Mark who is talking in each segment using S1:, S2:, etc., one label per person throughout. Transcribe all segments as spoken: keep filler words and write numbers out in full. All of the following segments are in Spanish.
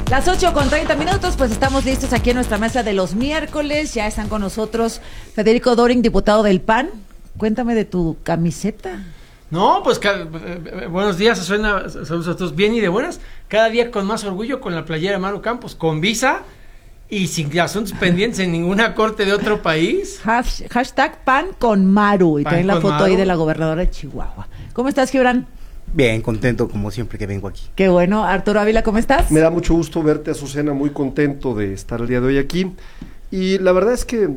S1: Las ocho con treinta minutos, pues estamos listos aquí en nuestra mesa de los miércoles. Ya están con nosotros Federico Doring, diputado del P A N. Cuéntame de tu camiseta.
S2: No, pues eh, buenos días, suena, saludos a todos, bien y de buenas. Cada día con más orgullo con la playera de Maru Campos, con visa y sin asuntos pendientes en ninguna corte de otro país.
S1: Hash, hashtag P A N con Maru. Y
S2: Pan
S1: también la foto
S2: Maru.
S1: ahí de la gobernadora de Chihuahua. ¿Cómo estás, Gibran?
S3: Bien, contento como siempre que vengo aquí.
S1: Qué bueno. Arturo Ávila, ¿cómo estás?
S4: Me da mucho gusto verte, Azucena, muy contento de estar el día de hoy aquí. Y la verdad es que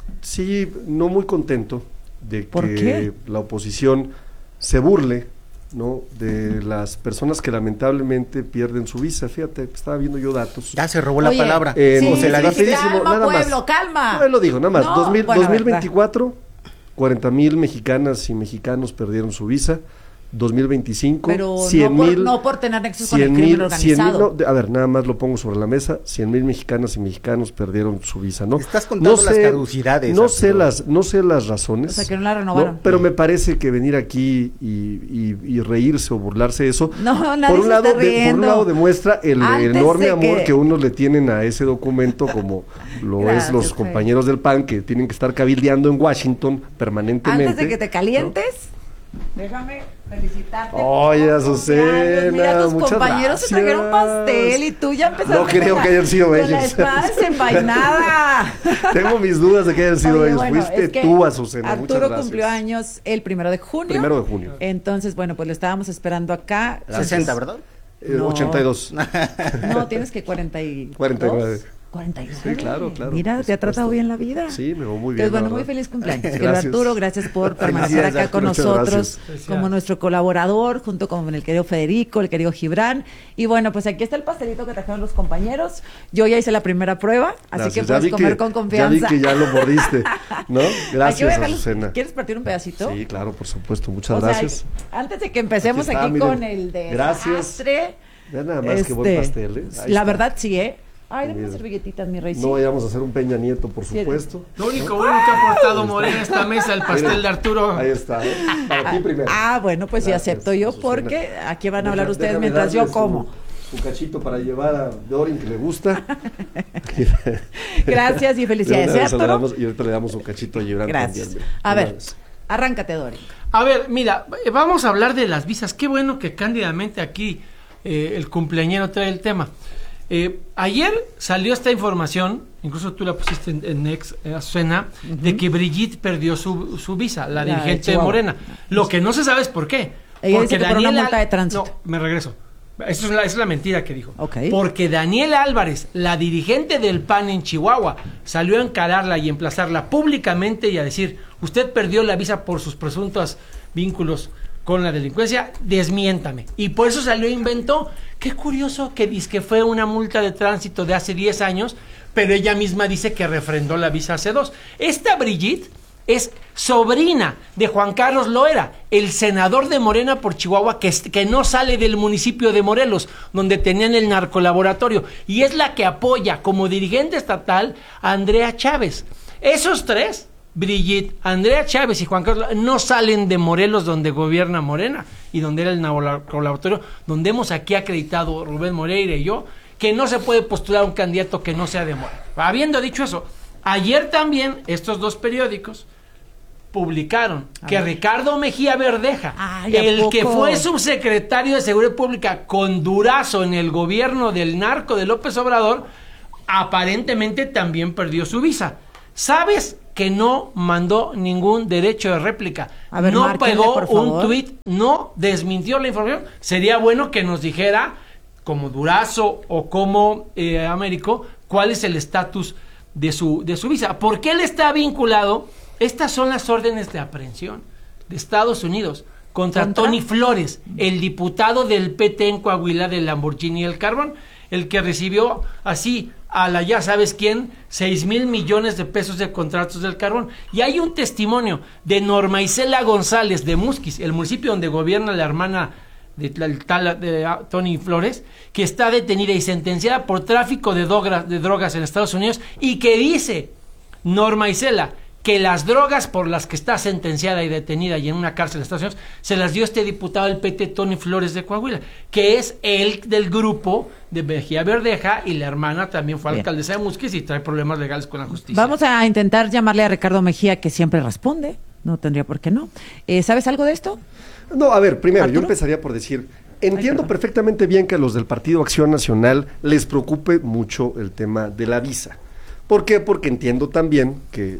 S4: sí, no muy contento de
S1: ¿Por
S4: que
S1: qué?
S4: la oposición se burle, ¿no?, de las personas que lamentablemente pierden su visa. Fíjate, estaba viendo yo datos.
S3: Ya se robó la
S1: Oye,
S3: palabra.
S4: Eh,
S1: sí,
S4: no, se la
S1: sí,
S4: rapidísimo,
S1: calma,
S4: nada más.
S1: pueblo, calma.
S4: No, él lo dijo, nada más.
S1: No,
S4: dos mil,
S1: bueno,
S4: dos mil veinticuatro, cuarenta mil mexicanas y mexicanos perdieron su visa. dos mil veinticinco,
S1: Pero
S4: cien
S1: no, por,
S4: mil,
S1: no por tener nexos con el
S4: cien
S1: crimen
S4: mil, cien mil,
S1: organizado.
S4: no, de- a ver, nada más lo pongo sobre la mesa, cien mil mexicanas y mexicanos perdieron su visa, ¿no?
S3: Estás contando las caducidades,
S4: No
S3: Arturo.
S4: sé las, no sé las razones.
S1: O sea, que no la renovaron.
S4: ¿no? Pero me parece que venir aquí y, y, y reírse o burlarse de eso,
S1: No, nadie
S4: por un
S1: se
S4: lado,
S1: está
S4: de- por un
S1: riendo.
S4: lado demuestra el
S1: Antes
S4: enorme
S1: de
S4: amor
S1: que-
S4: que... unos le tienen a ese documento, como lo
S1: Gracias,
S4: es los
S1: Fede.
S4: compañeros del P A N, que tienen que estar cabildeando en Washington permanentemente.
S1: Antes de que te calientes, déjame felicitarte.
S4: Oye,
S1: por
S4: Azucena,
S1: cumpleaños. Mira, tus
S4: muchas
S1: compañeros se
S4: gracias.
S1: trajeron pastel y tú ya empezaste.
S4: No creo
S1: con
S4: que hayan sido
S1: con
S4: ellos.
S1: la espada desenvainada.
S4: Tengo mis dudas de que hayan sido
S1: Oye,
S4: ellos.
S1: bueno,
S4: Fuiste
S1: es que
S4: tú, Azucena. Muchas
S1: Arturo
S4: gracias.
S1: cumplió años el primero de junio.
S4: Primero de junio.
S1: Entonces, bueno, pues lo estábamos esperando acá.
S3: sesenta, ¿verdad?
S4: Eh,
S1: No.
S4: ochenta y dos.
S1: No, tienes que cuarenta y dos.
S4: cuarenta y nueve.
S1: cuarenta y nueve.
S4: Sí, claro, claro,
S1: Mira,
S4: por
S1: te ha tratado
S4: supuesto.
S1: bien la vida.
S4: Sí, me va muy bien.
S1: Entonces, bueno,
S4: la
S1: muy
S4: verdad.
S1: feliz cumpleaños. Querido
S4: Gracias.
S1: Arturo, gracias por permanecer
S4: Felicidades,
S1: acá con
S4: Arturo, muchas
S1: nosotros
S4: gracias.
S1: como nuestro colaborador, junto con el querido Federico, el querido Gibran. Y bueno, pues aquí está el pastelito que trajeron los compañeros. Yo ya hice la primera prueba, así
S4: Gracias.
S1: que
S4: Ya
S1: puedes
S4: vi
S1: comer
S4: que-
S1: con confianza.
S4: Ya vi que ya lo mordiste, ¿no?
S1: Aquí voy a
S4: Gracias,
S1: dejarlo.
S4: Azucena.
S1: ¿Quieres partir un pedacito?
S4: Sí, claro, por supuesto. Muchas
S1: O sea,
S4: gracias.
S1: antes de que empecemos
S4: Aquí
S1: aquí,
S4: está, miren.
S1: con el de
S4: Gracias.
S1: desastre,
S4: Vean nada más que buen
S1: este,
S4: pastel, ¿eh? Ahí
S1: la
S4: está.
S1: verdad sí, ¿eh? Ay, dame unas
S4: Mira.
S1: servilletitas, mi rey.
S4: No vayamos a hacer un Peña Nieto, por supuesto.
S2: Lo único bueno que ha aportado Morena a esta mesa, el pastel de Arturo.
S4: Ahí está, ¿eh? Para ti primero.
S1: Ah, bueno, pues sí
S4: Gracias,
S1: acepto yo,
S4: Azucena.
S1: porque aquí van a hablar
S4: Deja-
S1: ustedes
S4: déjame
S1: mientras yo
S4: darle su-
S1: como.
S4: Su cachito para llevar a Dorin, que le gusta.
S1: Gracias y felicidades,
S4: De una vez
S1: ¿cierto?
S4: le damos- Y ahorita le damos un cachito a Gibran
S1: Gracias.
S4: también.
S1: A
S4: De una
S1: ver,
S4: vez.
S1: arráncate, Dori.
S2: A ver, mira, eh, vamos a hablar de las visas. Qué bueno que cándidamente aquí eh, el cumpleañero trae el tema. Eh, ayer salió esta información, incluso tú la pusiste en, en ex eh, Azucena, de que Brigitte perdió su, su visa, la,
S1: La de
S2: dirigente de
S1: Chihuahua.
S2: Morena. Lo que no se sabe es por qué.
S1: Ella dice que por una
S2: Al-
S1: multa de tránsito.
S2: No, me regreso. Eso es la, esa es la mentira que dijo.
S1: Ok.
S2: Porque Daniela Álvarez, la dirigente del P A N en Chihuahua, salió a encararla y emplazarla públicamente y a decir, usted perdió la visa por sus presuntos vínculos con la delincuencia, desmiéntame. Y por eso salió e inventó. Qué curioso que dice que fue una multa de tránsito de hace diez años, pero ella misma dice que refrendó la visa hace dos. Esta Brigitte es sobrina de Juan Carlos Loera, el senador de Morena por Chihuahua, que, es- que no sale del municipio de Morelos, donde tenían el narcolaboratorio, y es la que apoya como dirigente estatal a Andrea Chávez. Esos tres, Brigitte, Andrea Chávez y Juan Carlos, no salen de Morelos, donde gobierna Morena y donde era el narcolaboratorio, donde hemos aquí acreditado Rubén Moreira y yo, que no se puede postular un candidato que no sea de Morena. Habiendo dicho eso, ayer también estos dos periódicos publicaron
S1: A
S2: que
S1: ver.
S2: Ricardo Mejía Verdeja,
S1: Ay, ¿a
S2: el
S1: poco?
S2: que fue subsecretario de Seguridad Pública con Durazo en el gobierno del narco de López Obrador, aparentemente también perdió su visa. ¿Sabes que no mandó ningún derecho de réplica?
S1: A ver,
S2: no
S1: márquenle,
S2: pegó
S1: por
S2: un
S1: favor.
S2: tuit, no desmintió la información. Sería bueno que nos dijera, como Durazo o como eh, Américo, cuál es el estatus de su, de su visa. ¿Por qué él está vinculado? Estas son las órdenes de aprehensión de Estados Unidos contra,
S1: ¿Contra?
S2: Tony Flores, el diputado del P T en Coahuila del Lamborghini y el Carbón, el que recibió así a la ya sabes quién, seis mil millones de pesos de contratos del carbón. Y hay un testimonio de Norma Isela González de Musquis, el municipio donde gobierna la hermana de, tal, tal- de ah, Tony Flores, que está detenida y sentenciada por tráfico de, dogra- de drogas en Estados Unidos, y que dice Norma Isela que las drogas por las que está sentenciada y detenida y en una cárcel en Estados Unidos se las dio este diputado del P T, Tony Flores de Coahuila, que es el del grupo de Mejía Verdeja y la hermana también fue
S1: Bien.
S2: alcaldesa de Musquis y trae problemas legales con la justicia.
S1: Vamos a intentar llamarle a Ricardo Mejía, que siempre responde. No tendría por qué no. Eh, ¿Sabes algo de esto?
S4: No, a ver, primero,
S1: ¿Arturo?
S4: yo empezaría por decir, entiendo
S1: perdón.
S4: perfectamente bien que a los del Partido Acción Nacional les preocupe mucho el tema de la visa. ¿Por qué? Porque entiendo también que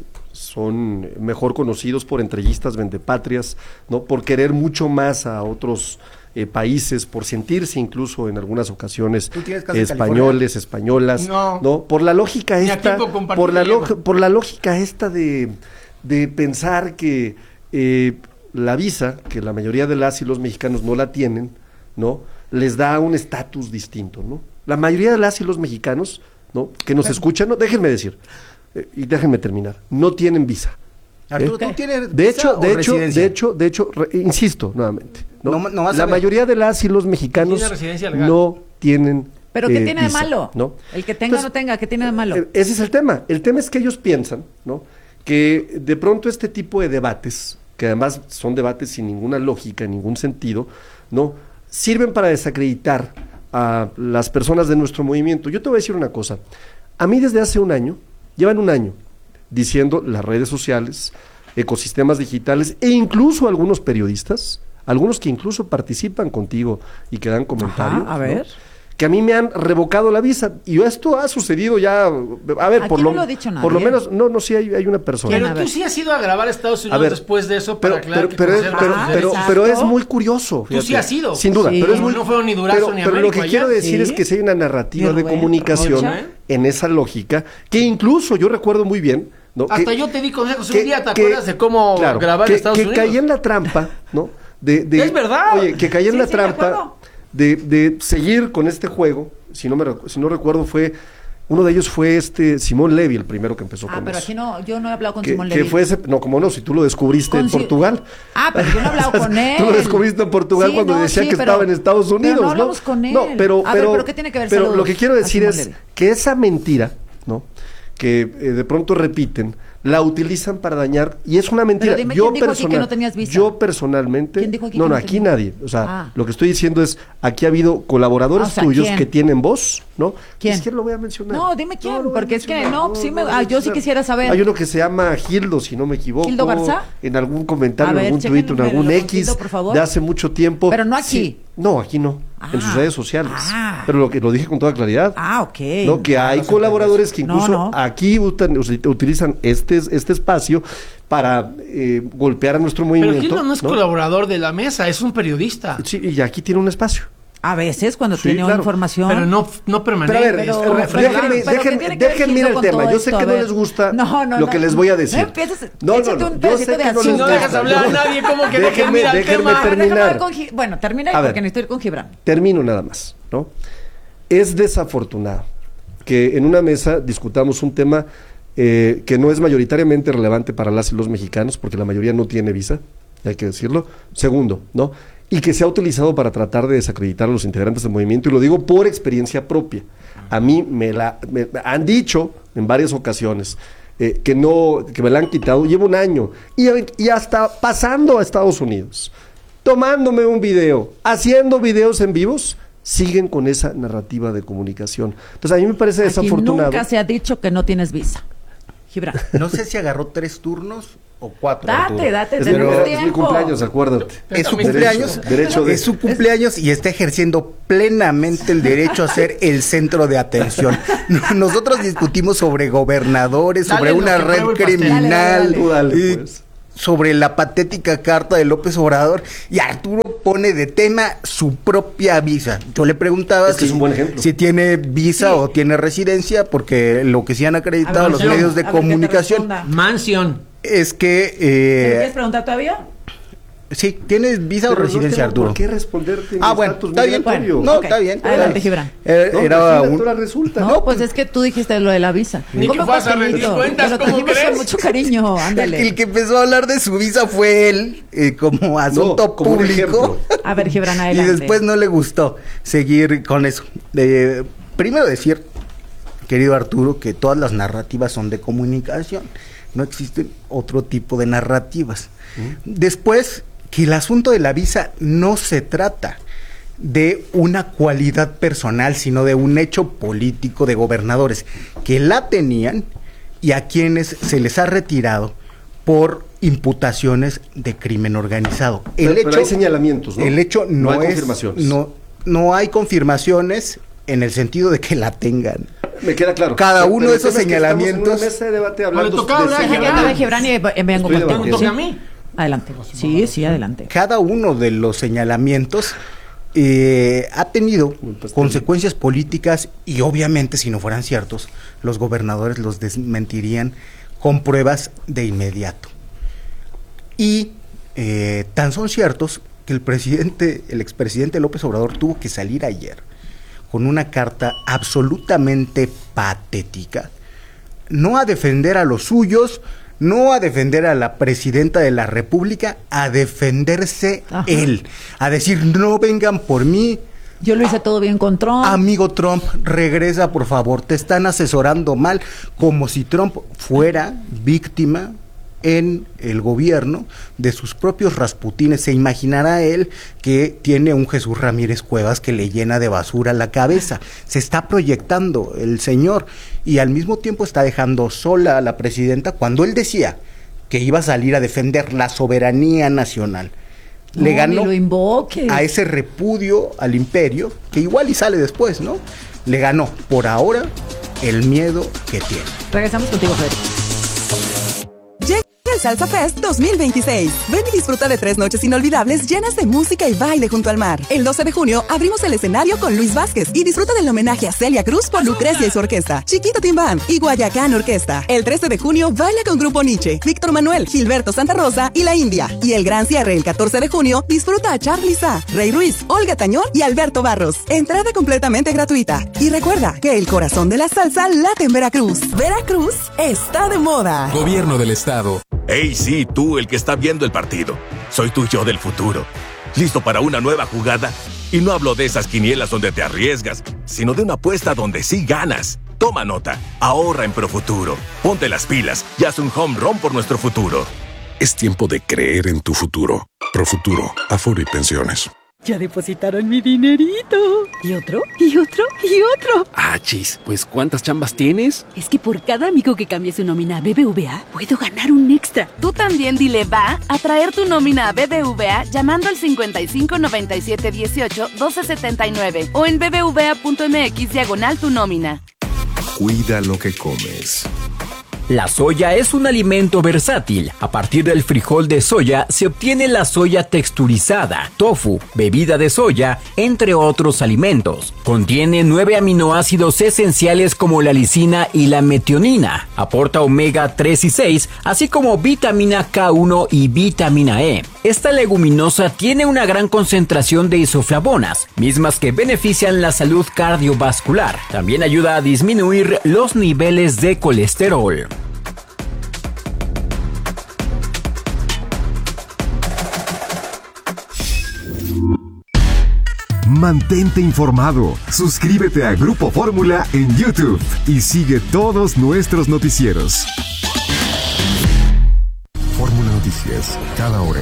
S4: son mejor conocidos por entreguistas vendepatrias, ¿no? Por querer mucho más a otros eh, países, por sentirse incluso en algunas ocasiones
S3: ¿Tú tienes casa en
S4: españoles, españolas,
S2: No.
S4: ¿no? Por la lógica
S2: Ni a
S4: esta,
S2: tiempo compartido
S4: por la,
S2: llego.
S4: log- por la lógica esta de, de pensar que eh, la visa, que la mayoría de las y los mexicanos no la tienen, ¿no? Les da un estatus distinto, ¿no? La mayoría de las y los mexicanos, ¿no? Que nos escuchan, no, déjenme decir, eh, y déjenme terminar, no tienen visa.
S3: Arturo,
S4: ¿Eh?
S3: ¿tú tienes
S4: De
S3: visa
S4: hecho,
S3: o
S4: de hecho,
S3: residencia?
S4: de hecho, de hecho, re- insisto nuevamente, ¿no?
S3: No ma- no vas a
S4: la
S3: ver.
S4: mayoría de las y los mexicanos
S2: Tiene residencia legal.
S4: no tienen
S1: ¿Pero qué
S4: eh,
S1: tiene de
S4: visa,
S1: malo?
S4: ¿no?
S1: El que tenga o
S4: Entonces,
S1: no tenga, ¿qué tiene de malo?
S4: eh, Ese es el tema. El tema es que ellos piensan, ¿no? Que de pronto este tipo de debates, que además son debates sin ninguna lógica, ningún sentido, ¿no? Sirven para desacreditar a las personas de nuestro movimiento. Yo te voy a decir una cosa. A mí desde hace un año, llevan un año, diciendo las redes sociales, ecosistemas digitales e incluso algunos periodistas, algunos que incluso participan contigo y que dan comentarios,
S1: a ver.
S4: ¿no? Que a mí me han revocado la visa y esto ha sucedido ya, a ver,
S1: Aquí
S4: por
S1: no
S4: lo,
S1: lo ha dicho
S4: por lo
S1: nadie.
S4: menos, no, no, sí hay, hay una persona.
S2: Pero
S1: a
S2: tú
S1: ver.
S2: sí has ido a grabar a Estados Unidos
S4: A ver,
S2: después de eso
S4: pero,
S2: para aclarar
S4: pero,
S2: que
S4: pero, es,
S2: conservas
S4: pero,
S2: tus
S4: pero,
S2: derechos.
S4: pero es
S1: Exacto.
S4: muy curioso.
S2: Tú sí
S4: fíjate.
S2: has ido.
S4: Sin duda,
S1: Sí.
S4: pero es muy
S2: No fueron ni Durazo
S4: pero,
S2: ni
S4: pero lo
S2: Américo
S4: que
S2: allá.
S4: quiero decir
S1: Sí.
S4: es que si hay una narrativa
S1: Ni
S4: de
S1: Rubén,
S4: comunicación
S1: Rocha.
S4: en esa lógica, que incluso yo recuerdo muy bien, ¿no?
S2: Hasta
S4: que-
S2: yo te di consejos
S4: que-
S2: un día, ¿te
S4: que-
S2: acuerdas de cómo
S4: claro,
S2: grabar
S4: que,
S2: en Estados
S4: que
S2: Unidos?
S4: caí en la trampa, ¿no? De, de-
S2: Es verdad.
S4: Oye, que caí en
S1: Sí,
S4: la
S1: sí, me
S4: trampa
S1: acuerdo.
S4: de, de seguir con este juego. Si no me recu- si no recuerdo fue uno de ellos fue este Simón Levy, el primero que empezó
S1: Ah,
S4: con
S1: pero
S4: eso.
S1: aquí no, yo no he hablado con
S4: que,
S1: Simón
S4: que
S1: Levy.
S4: fue ese, no, como no, si tú lo descubriste
S1: Con
S4: en
S1: Si-
S4: Portugal.
S1: Ah, pero yo no he hablado con él.
S4: Tú lo descubriste en Portugal
S1: Sí,
S4: cuando
S1: no,
S4: decía
S1: sí,
S4: que
S1: pero-
S4: estaba en Estados
S1: pero
S4: Unidos,
S1: no
S4: ¿no?
S1: hablamos con él.
S4: No, pero,
S1: A ver,
S4: pero,
S1: ¿pero qué tiene que ver?
S4: pero
S1: Saludos
S4: lo que quiero
S1: a
S4: decir
S1: Simón
S4: es
S1: Levy.
S4: que esa mentira, ¿no? Que eh, de pronto repiten, la utilizan para dañar y es una mentira.
S1: Pero dime,
S4: yo
S1: ¿quién dijo aquí que
S4: personal-
S1: no tenías visa?
S4: Yo personalmente,
S1: ¿Quién dijo aquí
S4: no,
S1: que
S4: no,
S1: no
S4: aquí
S1: tenía?
S4: nadie. O sea,
S1: Ah.
S4: lo que estoy diciendo es, aquí ha habido colaboradores
S1: Ah, o sea,
S4: tuyos
S1: ¿quién?
S4: que tienen voz, ¿no?
S1: ¿Quién?
S4: Es que lo voy a mencionar.
S1: No, dime quién,
S4: lo voy a
S1: porque es que
S4: mencionar,
S1: no, sí me-
S4: lo voy a
S1: ah, yo sí
S4: mencionar.
S1: quisiera saber.
S4: Hay uno que se llama Gildo, si no me equivoco.
S1: ¿Gildo Garza?
S4: En algún comentario,
S1: A
S4: en
S1: ver,
S4: algún tweet, en
S1: chéquenmelo
S4: algún
S1: con
S4: X,
S1: Gildo, por favor.
S4: de hace mucho tiempo.
S1: Pero no aquí.
S4: Sí, no, aquí no, en sus
S1: Ah.
S4: redes sociales.
S1: Ah.
S4: Pero lo que lo dije con toda claridad.
S1: Ah, ok.
S4: No, que hay colaboradores que
S1: No,
S4: incluso
S1: no.
S4: aquí utan- utilizan este, este espacio para eh, golpear a nuestro
S2: Pero
S4: movimiento.
S2: Gildo no es
S4: ¿no?
S2: colaborador de la mesa, es un periodista.
S4: Sí, y aquí tiene un espacio.
S1: A veces cuando
S4: Sí,
S1: tiene
S4: claro.
S1: información.
S2: Pero no, no permanente.
S4: Pero a ver,
S2: es
S1: Pero-
S2: como
S4: Déjenme-
S1: pero-
S2: freelance.
S1: pero ¿qué
S4: dejen-
S1: tiene que ver
S4: dejen
S1: Gildo
S4: ir el
S1: con
S4: tema.
S1: todo
S4: Yo sé
S1: esto?
S4: que
S1: A
S4: no
S1: ver.
S4: les gusta
S1: No, no,
S4: lo
S1: no.
S4: que les voy a decir.
S1: No empieces,
S4: No, no,
S1: échate
S4: no,
S1: un
S4: yo
S1: pedacito
S4: sé
S1: de
S4: que no
S1: azúcar.
S4: les
S2: no dejas
S4: gusta.
S2: hablar a nadie, ¿cómo que dejen
S4: Déjenme-
S2: ir al
S4: déjenme
S2: tema?
S1: A ver, déjame
S4: terminar.
S1: ver con Gi- Bueno, termina ahí
S4: A ver.
S1: porque necesito ir con Gibran.
S4: Termino nada más, ¿no? Es desafortunado que en una mesa discutamos un tema eh, que no es mayoritariamente relevante para las y los mexicanos, porque la mayoría no tiene visa, hay que decirlo. Segundo, ¿no? Y que se ha utilizado para tratar de desacreditar a los integrantes del movimiento, y lo digo por experiencia propia. A mí me la me han dicho en varias ocasiones eh, que no, que me la han quitado, llevo un año, y, y hasta pasando a Estados Unidos, tomándome un video, haciendo videos en vivos, siguen con esa narrativa de comunicación. Entonces a mí me parece
S1: Aquí
S4: desafortunado.
S1: nunca se ha dicho que no tienes visa. Gibran.
S3: No sé si agarró tres turnos o cuatro.
S1: Date,
S3: Arturo.
S1: date,
S4: Es,
S1: tenemos
S4: mi, es
S1: tiempo.
S4: mi cumpleaños, acuérdate.
S3: Es su
S2: Derecho-
S3: cumpleaños,
S4: derecho de-
S3: es su cumpleaños y está ejerciendo plenamente el derecho a ser el centro de atención. Nosotros discutimos sobre gobernadores,
S2: Dale
S3: sobre
S2: lo
S3: una
S2: que
S3: red
S2: pruebe el pastel.
S3: criminal,
S1: Dale, dale,
S4: Tú dale,
S3: y
S4: pues.
S3: sobre la patética carta de López Obrador, y Arturo pone de tema su propia visa. Yo le preguntaba
S4: Es que
S3: si,
S4: es un buen ejemplo.
S3: si tiene visa
S1: Sí.
S3: o tiene residencia, porque lo que sí han acreditado
S1: A ver,
S3: los
S2: Mansión.
S3: medios de
S1: a ver, que te
S3: comunicación
S1: responda.
S2: Mansión.
S3: es que
S1: ¿Me
S3: eh,
S1: quieres preguntar todavía?
S3: sí, ¿tienes visa
S4: Pero
S3: o
S4: no
S3: residencia,
S4: tengo
S3: Arturo?
S4: ¿Por qué responderte en
S3: Ah,
S4: mi
S3: bueno,
S4: estatus
S3: está bien.
S4: migratorio?
S3: No,
S1: Ok,
S3: está bien.
S1: adelante,
S3: Era-
S1: Gibran.
S3: Era,
S4: No,
S3: era
S4: imagínate,
S3: un-
S4: ahora resulta.
S1: No, pues es que tú dijiste lo de la visa.
S2: Ni
S1: Come
S2: que vas a
S1: pastelito,
S2: rendir cuentas,
S1: pero
S2: ¿cómo
S1: dijimos
S2: crees?
S1: con mucho cariño, ándale.
S3: El que empezó a hablar de su visa fue él, eh, como asunto
S4: como un
S3: público.
S4: ejemplo.
S1: A ver, Gibran,
S3: Y
S1: adelante.
S3: después no le gustó seguir con eso. Eh, primero decir, querido Arturo, que todas las narrativas son de comunicación. No existen otro tipo de narrativas. Después, que el asunto de la visa no se trata de una cualidad personal, sino de un hecho político de gobernadores que la tenían y a quienes se les ha retirado por imputaciones de crimen organizado. El
S4: Pero,
S3: hecho,
S4: pero hay señalamientos, ¿no?
S3: El hecho no,
S4: No hay
S3: es,
S4: confirmaciones.
S3: No, no hay confirmaciones en el sentido de que la tengan.
S4: Me queda claro.
S3: Cada
S4: Pero
S3: uno de esos
S4: el tema es que estamos
S3: señalamientos-
S4: en una mesa de debate hablando
S2: le tocaba
S4: de
S2: hablar a
S1: Deja que
S2: Gibran.
S1: hable Gibran y eh, vengo
S4: Estoy
S1: contigo.
S4: debatiendo.
S2: Me toca
S1: Sí.
S2: a mí.
S1: Adelante. Sí, sí, adelante.
S3: Cada uno de los señalamientos eh, ha tenido consecuencias políticas y obviamente si no fueran ciertos, los gobernadores los desmentirían con pruebas de inmediato. Y eh, tan son ciertos que el presidente, el expresidente López Obrador tuvo que salir ayer con una carta absolutamente patética, no a defender a los suyos, no a defender a la presidenta de la República, a defenderse
S1: Ajá.
S3: él, a decir no vengan por mí,
S1: Yo lo hice todo bien con Trump.
S3: amigo Trump, regresa por favor, te están asesorando mal, como si Trump fuera víctima en el gobierno de sus propios rasputines. Se imaginará él que tiene un Jesús Ramírez Cuevas que le llena de basura la cabeza. Se está proyectando el señor y al mismo tiempo está dejando sola a la presidenta cuando él decía que iba a salir a defender la soberanía nacional. Le
S1: No,
S3: ganó
S1: ni lo invoques.
S3: a ese repudio al imperio, que igual y sale después, ¿no? Le ganó por ahora el miedo que tiene.
S1: Regresamos contigo, Federico.
S5: Llega el Salsa Fest dos mil veintiséis. Ven y disfruta de tres noches inolvidables llenas de música y baile junto al mar. El doce de junio abrimos el escenario con Luis Vázquez y disfruta del homenaje a Celia Cruz por Lucrecia y su orquesta, Chiquito Tim Band y Guayacán Orquesta. El trece de junio baila con Grupo Nietzsche, Víctor Manuel, Gilberto Santa Rosa y La India. Y el gran cierre el catorce de junio disfruta a Charly Sa, Rey Ruiz, Olga Tañón y Alberto Barros. Entrada completamente gratuita. Y recuerda que el corazón de la salsa late en Veracruz. Veracruz está de moda.
S6: Gobierno del Estado.
S7: Hey, sí, tú, el que está viendo el partido. Soy tu yo del futuro. ¿Listo para una nueva jugada? Y no hablo de esas quinielas donde te arriesgas, sino de una apuesta donde sí ganas. Toma nota, ahorra en Profuturo. Ponte las pilas y haz un home run por nuestro futuro.
S6: Es tiempo de creer en tu futuro. Profuturo, Afore y Pensiones.
S8: Ya depositaron mi dinerito. ¿Y otro? ¿Y otro? ¿Y otro?
S9: Ah, chis, pues ¿cuántas chambas tienes?
S8: Es que por cada amigo que cambie su nómina a B B V A, puedo ganar un extra.
S10: Tú también dile va a traer tu nómina a B B V A llamando al cincuenta y cinco noventa y siete dieciocho doce setenta y nueve o en bbva.mx diagonal tu nómina.
S6: Cuida lo que comes.
S11: La soya es un alimento versátil. A partir del frijol de soya se obtiene la soya texturizada, tofu, bebida de soya, entre otros alimentos. Contiene nueve aminoácidos esenciales como la lisina y la metionina. Aporta omega tres y seis, así como vitamina K uno y vitamina E. Esta leguminosa tiene una gran concentración de isoflavonas, mismas que benefician la salud cardiovascular. También ayuda a disminuir los niveles de colesterol.
S12: Mantente informado. Suscríbete a Grupo Fórmula en YouTube y sigue todos nuestros noticieros. Fórmula Noticias, cada hora.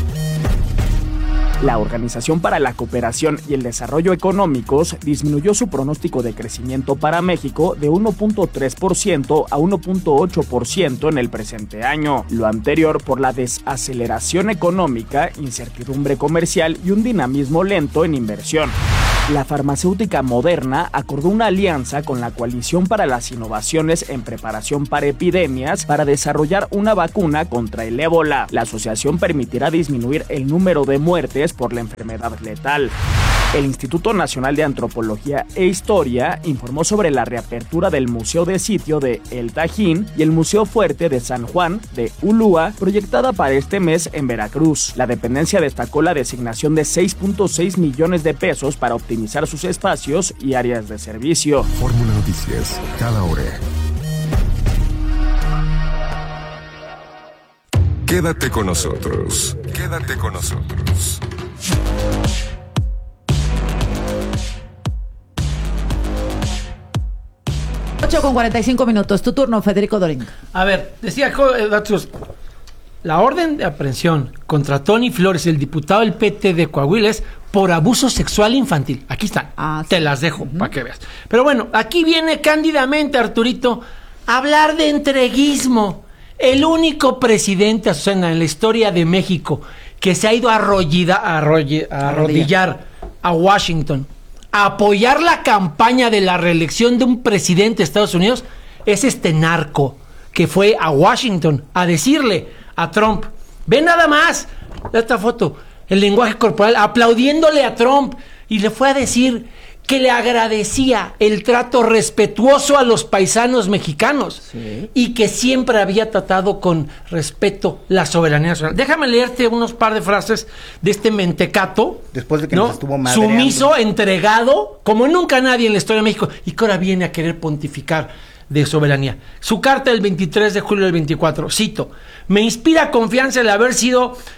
S13: La Organización para la Cooperación y el Desarrollo Económicos disminuyó su pronóstico de crecimiento para México de uno punto tres por ciento a uno punto ocho por ciento en el presente año, lo anterior por la desaceleración económica, incertidumbre comercial y un dinamismo lento en inversión. La farmacéutica Moderna acordó una alianza con la Coalición para las Innovaciones en Preparación para Epidemias para desarrollar una vacuna contra el ébola. La asociación permitirá disminuir el número de muertes por la enfermedad letal. El Instituto Nacional de Antropología e Historia informó sobre la reapertura del Museo de Sitio de El Tajín y el Museo Fuerte de San Juan de Ulúa, proyectada para este mes en Veracruz. La dependencia destacó la designación de seis punto seis millones de pesos para optimizar sus espacios y áreas de servicio.
S12: Fórmula Noticias, cada hora.
S6: Quédate con nosotros. Quédate con nosotros.
S1: ocho con cuarenta y cinco minutos. Tu turno, Federico Doring.
S2: A ver, decía Jo- eh, Datos, la orden de aprehensión contra Tony Flores, el diputado del P T de Coahuila, es por abuso sexual infantil. Aquí están. Ah, sí. Te las dejo uh-huh. para que veas. Pero bueno, aquí viene cándidamente, Arturito, a hablar de entreguismo. El único presidente, Azucena, en la historia de México que se ha ido a, arrollida, a, arroll, a arrodillar a Washington, a apoyar la campaña de la reelección de un presidente de Estados Unidos, es este narco que fue a Washington a decirle a Trump, ve nada más, esta foto, el lenguaje corporal, aplaudiéndole a Trump, y le fue a decir que le agradecía el trato respetuoso a los paisanos mexicanos, sí, y que siempre había tratado con respeto la soberanía nacional. Déjame leerte unos par de frases de este mentecato, después de que ¿no? nos estuvo madreando, sumiso, entregado, como nunca nadie en la historia de México, y que ahora viene a querer pontificar de soberanía. Su carta del veintitrés de julio del veinticuatro, cito: me inspira confianza el haber sido